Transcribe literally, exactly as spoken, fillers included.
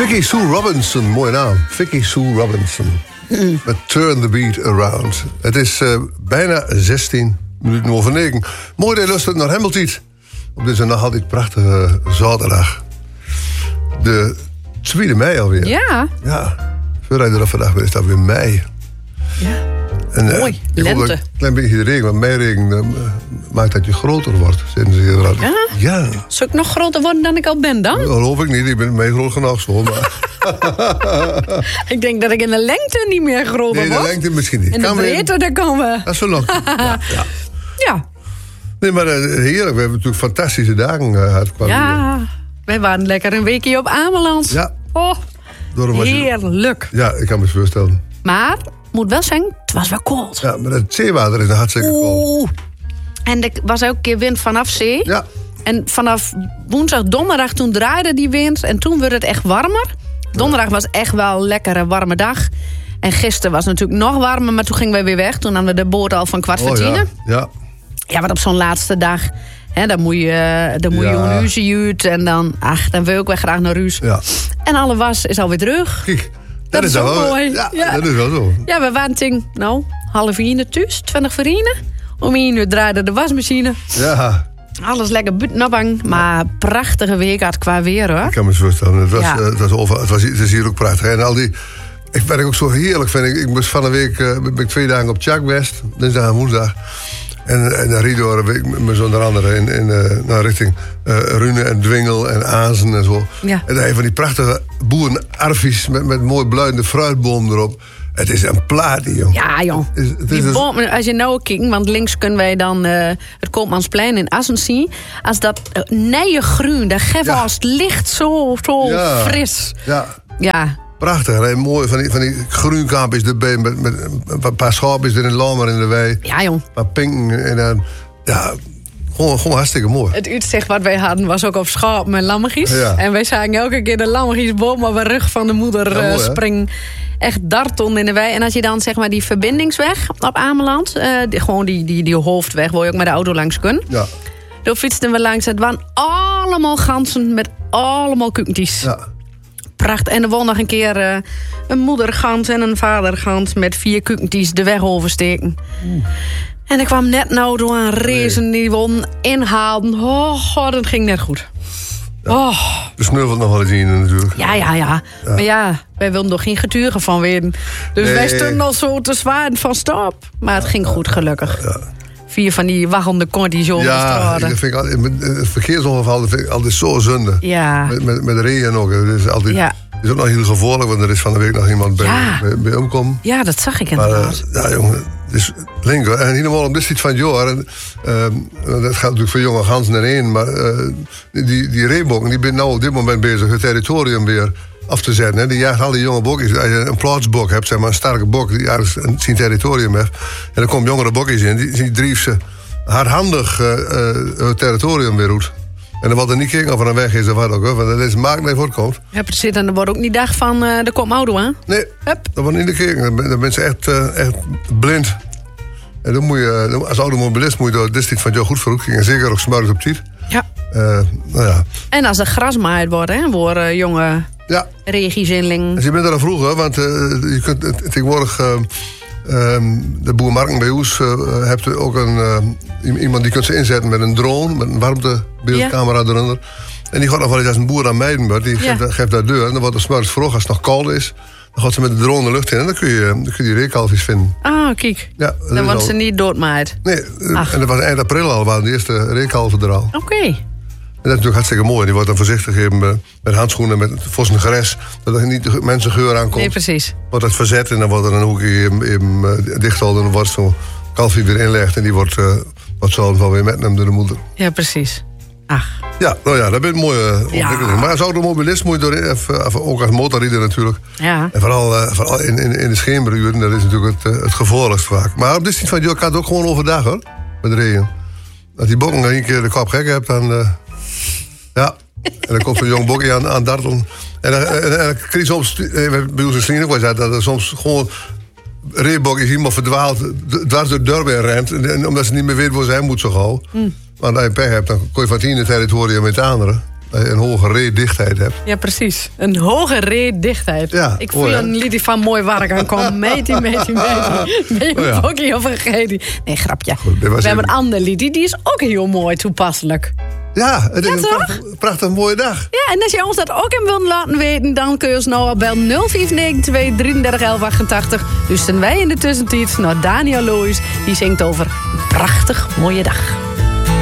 Vicky Sue Robinson, mooie naam. Vicky Sue Robinson. Mm. Met Turn the Beat Around. Het is uh, bijna zestien minuten over negen. Mooi dat je luistert naar Hemmeltijd. Op deze nog altijd prachtige zaterdag. De tweede mei alweer. Ja. Ja. Voordat je er vandaag bent, is dat weer mei. Ja. En, uh, mooi, lente. Een klein beetje de regen, want meiregen uh, maakt dat je groter wordt. Zeggen ze hier. Ja? Ja. Zou ik nog groter worden dan ik al ben dan? Dat geloof ik niet, ik ben mee groot genoeg zo. Maar... ik denk dat ik in de lengte niet meer groter word. Nee, de lengte misschien niet. In de breedte, daar komen we. Dat is zo lang. ja, ja. ja. Nee, maar uh, heerlijk. We hebben natuurlijk fantastische dagen gehad. Uh, ja, uh, wij waren lekker een weekje op Ameland. Ja. Oh, heerlijk. Je... Ja, ik kan me voorstellen. Maar... moet wel zeggen, het was wel koud. Ja, maar het zeewater is hartstikke koud. En er was ook een keer wind vanaf zee. Ja. En vanaf woensdag, donderdag, toen draaide die wind. En toen werd het echt warmer. Donderdag was echt wel een lekkere warme dag. En gisteren was het natuurlijk nog warmer, maar toen gingen we weer weg. Toen hadden we de boot al van kwart voor tien. Oh, ja. ja. Ja, maar op zo'n laatste dag... Hè, dan moet je, dan moet je ja. een uurtje uit. En dan, ach, dan wil ik wel graag naar huis. Ja. En alle was is alweer terug. Kijk. Dat, dat is ook wel, mooi. Ja, ja, dat is wel zo. Ja, we waren ting, nou, half één thuis, twintig voor één. Om één uur draaide de wasmachine. Ja. Alles lekker buitenabang, maar ja. prachtige week had qua weer, hoor. Ik kan me voorstellen. Het was, ja. uh, het, was over, het, was, het is hier ook prachtig. En al die, ik vind het ook zo heerlijk, vind ik. Ik was van de week uh, ben ik twee dagen op Tjakwest, dinsdag en woensdag. En, en dan rieden we met zo'n andere in, in, uh, naar richting uh, Rune en Dwingel en Azen en zo. Ja. En dan van die prachtige boerenarfies met, met mooi bluidende fruitboom erop. Het is een plaat, joh. Ja, joh. Het is, het die is boom, als je nou kijkt, want links kunnen wij dan uh, het Koopmansplein in Assen zien. Als dat uh, nije groen, dat geeft ja. als het licht zo, zo ja. fris. Ja. Ja. Prachtig, hè? Mooi van die, van die groenkampjes erbij met, met een paar schaapjes er in Lammer in de wei. Ja, jong. Een paar pinken en dan, ja, gewoon, gewoon hartstikke mooi. Het uitzicht wat wij hadden was ook op schaap met lammergies. Ja. En wij zagen elke keer de lammergies boven op de rug van de moeder ja, mooi, uh, springen. Echt darton in de wei. En als je dan zeg maar die verbindingsweg op Ameland, uh, die, gewoon die, die, die hoofdweg waar je ook met de auto langs kunt. Ja. Daar fietsten we langs. Het waren allemaal ganzen met allemaal kukenties. Ja. Prachtig. En er was nog een keer uh, een moedergans en een vadergans met vier kukenties de weg oversteken. Mm. En er kwam net nou door een rezen die won inhaalden. Oh, god, dat ging net goed. Ja. Oh. De sneuvelt nog wel eens in natuurlijk. Ja, ja, ja, ja. Maar ja, wij wilden er geen getuigen van werden. Dus nee. wij stonden al zo te zwaaien van stop. Maar het ging goed, gelukkig. Ja. Vier van die waggende cordies over ja, de straten. Ja, vind ik altijd, het verkeersongeval dat vind ik altijd zo zonde. Ja. Met, met, met regen ook. Het is, altijd, ja. is ook nog heel gevaarlijk, want er is van de week nog iemand bij, ja. bij, bij omkomen. Ja, dat zag ik inderdaad. Maar, uh, ja, jongen, het is link hoor. En helemaal om dit iets van het jaar. En, uh, dat gaat natuurlijk voor jonge ganzen erheen. Maar uh, die, die reebokken die zijn nou op dit moment bezig het territorium weer af te zetten. Hè. Die jaagt al die jonge bokjes. Als je een plaatsbok hebt, zeg maar een sterke bok die ergens zijn territorium heeft. En dan komen jongere bokjes in, die, die drieft ze hardhandig uh, uh, het territorium weer uit. En dan wordt er niet gekeken of er een weg is of wat ook. Hè, want dat is maakt mee voortkomt. Ja, precies. En er wordt ook niet dag van, uh, er komt auto aan. Nee, Hup. dat wordt niet gekeken. Dan ben je echt, uh, echt blind. En dan moet je, als automobilist moet je door het district van jou goed vooruit. En zeker ook smiddags op tijd. Ja. Uh, nou ja. En als er gras maaid wordt, hè, voor uh, jonge ja. regiezinling. Dus je bent er al vroeger, want uh, je kunt uh, tegenwoordig... Uh, Um, de boer Marken bij ons uh, hebt ook een, uh, iemand die kunt ze inzetten met een drone, met een warmtebeeldcamera ja. eronder. En die gaat nog wel eens als een boer aan mijden wordt, die ja. geeft, geeft daar deur. En dan wordt het 's morgens vroeg, als het nog koud is, dan gaat ze met de drone de lucht in en dan kun je, dan kun je die reekalfjes vinden. Ah, kijk. Ja, dan wordt al... ze niet doodmaaid. Nee, Ach. en dat was eind april al, waren de eerste reekalven er al. Oké. Okay. En dat is natuurlijk hartstikke mooi. Die wordt dan voorzichtig gegeven met handschoenen, met vossen gres. Dat er niet de mensen geur aankomt. Nee, precies. Wordt dat verzet en dan wordt er een hoekje in, in, uh, dichtgehouden. En dan wordt zo'n kalfje weer inlegd. En die wordt, uh, wordt zo van weer metnemen door de moeder. Ja, precies. Ach. Ja, nou ja, dat is een mooie ontwikkeling. Ja. Maar als automobilist moet je door, even, even, ook als motorrijder natuurlijk. Ja. En vooral, uh, vooral in, in, in de schemeruren, dat is natuurlijk het, uh, het gevaarlijkst vaak. Maar op dit stuk van je kan het ook gewoon overdag hoor. Met regen. Als die bokken een keer de kop gek hebt, dan... Uh, ja, en dan komt zo'n jong bokje aan, aan dartelen. En dan, en, en dan kun je soms, bij ons in Slien ook wel zeggen, dat er soms gewoon reebokjes iemand verdwaald, dwars door de deur weer rent. En, omdat ze niet meer weten waar ze heen moet zo gauw. Mm. Want als je pech hebt, dan kon je van het ene territorium met het andere. een hoge reedichtheid hebt. Ja, precies. Een hoge reedichtheid. Ja, ik voel oh, ja. een liedje van mooi werk aankomen. Meetie, meetie, meetie. Ben je oh, ja. ook heel vergeten? Nee, grapje. Goed, we hebben een ander liedje. Die is ook heel mooi toepasselijk. Ja, het is ja, een prachtig, prachtig mooie dag. Ja, en als je ons dat ook in wilt laten weten... dan kun je ons nou bel nul vijf negen twee drie drie een een achtentachtig. Dus zijn wij in de tussentijd naar Daniel Loos. Die zingt over een prachtig mooie dag.